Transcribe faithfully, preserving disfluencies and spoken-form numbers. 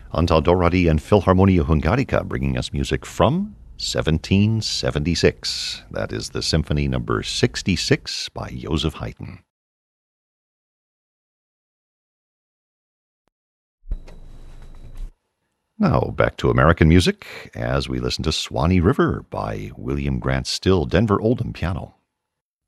Antaldoradi and Philharmonia Hungarica bringing us music from seventeen seventy-six. That is the Symphony Number sixty-six by Joseph Haydn. Now back to American music as we listen to Swanee River by William Grant Still, Denver Oldham piano.